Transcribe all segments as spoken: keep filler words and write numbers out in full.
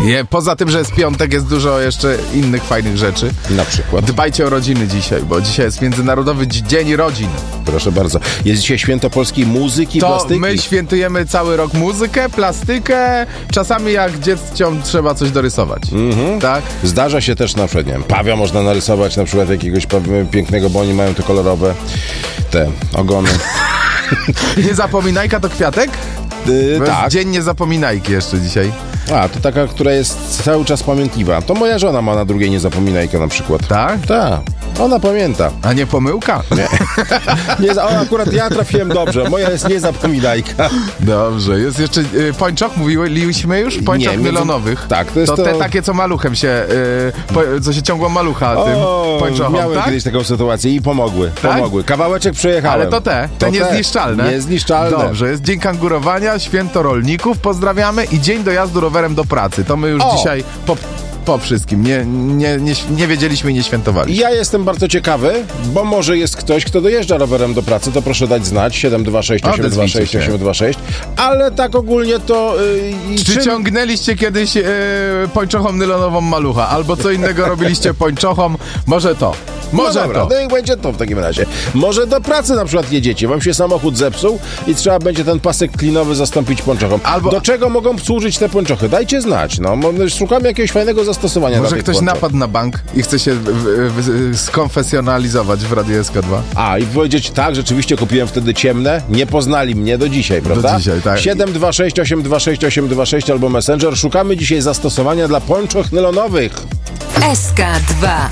Je, poza tym, że jest piątek, jest dużo jeszcze innych fajnych rzeczy. Na przykład? Dbajcie o rodziny dzisiaj, bo dzisiaj jest Międzynarodowy Dzień Rodzin. Proszę bardzo. Jest dzisiaj święto polskiej muzyki i To plastyki. my świętujemy cały rok muzykę, plastykę, czasami jak dzieciom trzeba coś dorysować. Mhm. Tak? Zdarza się też na przykład, nie wiem, pawia można narysować, na przykład jakiegoś pięknego, bo oni mają te kolorowe te ogony. Nie zapominajka to kwiatek? Yy, Bo tak. jest Dzień Niezapominajki jeszcze dzisiaj. A, to taka, która jest cały czas pamiętliwa. To moja żona ma na drugiej niezapominajkę na przykład. Tak? Tak. Ona pamięta. A nie pomyłka? Nie. nie za- o, akurat ja trafiłem dobrze. Moja jest niezapominajka. Dobrze. Jest jeszcze y, pończoch, mówiliśmy już? Pończoch Nie, między- nylonowych. Tak, to jest to to- te takie, co maluchem się, y, po, co się ciągło malucha tym O, pończochom, miałem tak? kiedyś taką sytuację i pomogły. Tak? Pomogły. Kawałeczek przejechałem. Ale to te, te To niezniszczalne. Niezniszczalne. Dobrze, jest Dzień Kangurowania, Święto Rolników, pozdrawiamy i Dzień Dojazdu Rowerem do pracy. To my już O! dzisiaj po, po wszystkim. Nie, nie, nie, nie wiedzieliśmy i nie świętowaliśmy. Ja jestem bardzo ciekawy, bo może jest ktoś, kto dojeżdża rowerem do pracy, to proszę dać znać. siedem dwa sześć osiem dwa sześć osiem dwa sześć. Ale tak ogólnie to... Yy, Czy czym- ciągnęliście kiedyś yy, pończochą nylonową malucha? Albo co innego robiliście pończochą? Może to. Może no dobra, to. no i będzie to w takim razie. Może do pracy na przykład jedziecie, wam się samochód zepsuł i trzeba będzie ten pasek klinowy zastąpić pończochą. Albo- Do czego mogą służyć te pończochy? Dajcie znać, no. Mo- Szukamy jakiegoś fajnego zastosowania dla Może tych ktoś pończoch. napadł na bank i chce się w, w, w, skonfesjonalizować w Radiu S K dwa? A, i powiedzieć tak, rzeczywiście kupiłem wtedy ciemne, nie poznali mnie do dzisiaj, prawda? dzisiaj, tak. siedem dwa sześć osiem dwa sześć osiem dwa sześć albo Messenger. Szukamy dzisiaj zastosowania dla pończoch nylonowych. S K dwa.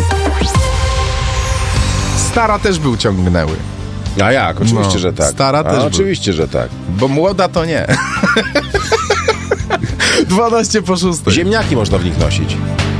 Stara też był ciągnęły, A jak? Oczywiście, No, że tak. stara A, też był. Oczywiście, że tak. bo młoda to nie. dwanaście po szóstej. Ziemniaki można w nich nosić.